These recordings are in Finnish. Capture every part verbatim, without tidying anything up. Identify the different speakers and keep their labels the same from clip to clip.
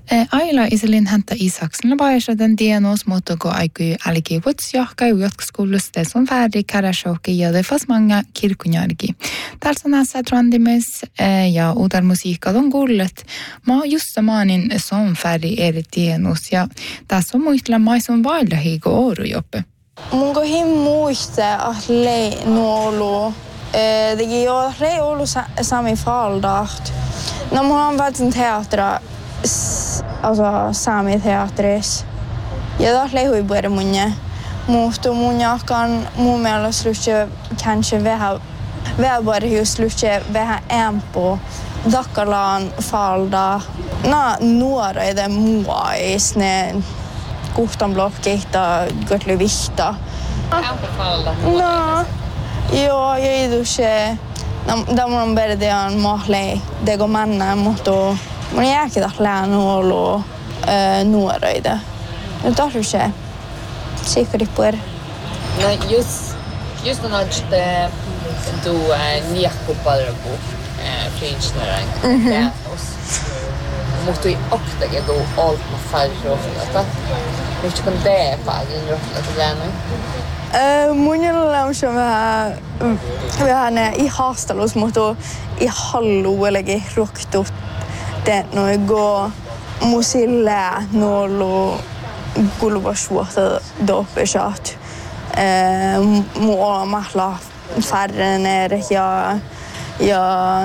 Speaker 1: Aila Iselin häntä Isaksen labaisa den dienos muuttuko aikui alki vuotsjahka jatkoskoulusta on färdig karashoki ja det fanns många kirkunjarki. Tässä näissä trandimes ja uudal musiikka on gullet. Ma just samanin som färdig eri dienos ja tässä on muistella maisun vaildahiiko orujoppe.
Speaker 2: Mun kohin muista att lei nuolu. Det gör lei olu sami faldaht. När man har varit en teater alltså sami teatris. Ja då lei hui börja munne. Mutta mun jakan mun mielestä lyhtsä kanske vähän vähän bara just lyhtsä vähän empo. Dakkalaan falda. Na nuora är det muais ne kuhtan blockita götly vihta.
Speaker 3: Empo falda.
Speaker 2: No. Joo, ja idushe. Da mun on berdean mahlei dego manna mutta mun jääkin lähen ollut nuoreita. No tarvitse sikkaripuer.
Speaker 3: No just just on että du niakkuparvu finnsnären teatros. Mutta ei oktakin du oltma färrohta. Nyt kun tee paljon rohta lämmin.
Speaker 2: Mun on se vähän vähän i haastelus mutta i halluelegi roktu den noi go musilla nolu gulvasvuota dopeshat eh mu mahla farner ja ja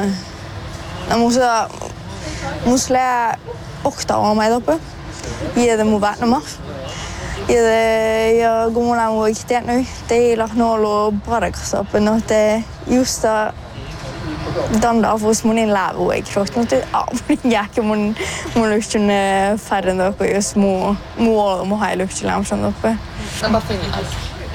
Speaker 2: musa musla okta on mig uppe jede mu vatnama jede ja gumuna mu ikte nu teillä nolu paraksa no te justa dan avus munin laavu ei krokt mutta mun jääkö mun mun lystyn färden då just mu mu mu hai lystyn lämsan uppe.
Speaker 3: Samba finnas.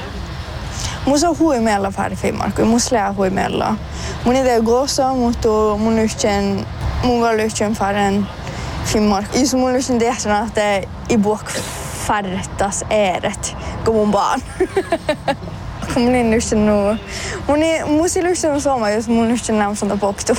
Speaker 2: Musa hui meillä färd filmar kun musla hui meillä. Mun idea gosa mutta mun lystyn mun var lystyn färden filmar. Just mun lystyn tehtävänä että i bok färdas äret kun mun barn. Mun ei lystyn nu. Mun ei musi lystyn sama jos mun lystyn lämsan poktu.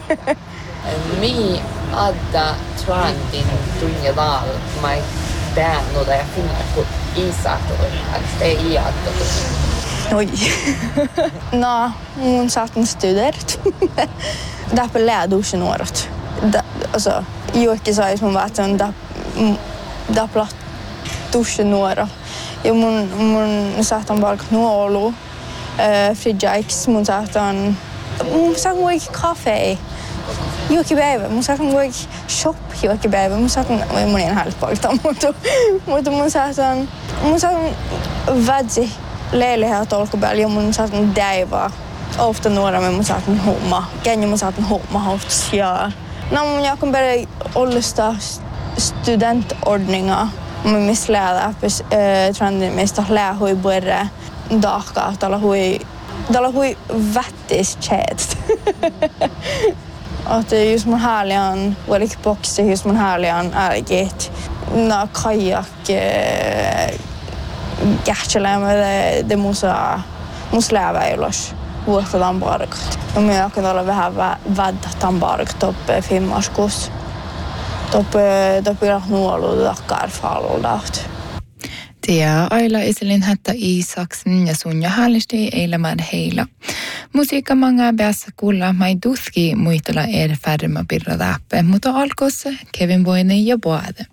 Speaker 3: Mi adda trendin tunja dal mai tän no där finner på Isator att det är adda.
Speaker 2: Oj. No, mun satten studerat. Därför lärde jag sig året. Alltså, Jocke sa ju som var att där där platt duschen året. Ja mun mun saatan bara knolo. Eh Fridjikes mun saatan mun saatan gå kaffe. Jocke bäver mun saatan gå shop Jocke bäver mun saatan mun en halv palta mutta mutta mun saatan mun saatan vadzi leilihet olkobel ja mun saatan däiva ofta några men mun saatan homma. Kenja mun saatan homma hauts ja. No mun jakon bere ollesta studentordninga. Mä mislähdä pys trendin mistä lää hui börre dahka tala hui tala hui vättis chat. Att just mun härligan väldigt box just mun härligan är get na kajak gärtela med det det måste måste lära elos vuotta tambarkt. Och mä kan olla vähän vadda tambarkt topp filmaskos. Top top nuolu dakkar faloldaht.
Speaker 1: Tia Aila Iselin hättä Isaksen ja Sunja Hallisti eilämään heillä. Musiikka manga päässä kuulla mai tuski muistella er färma pirra läppe, mutta alkossa Kevin Boine ja Boade.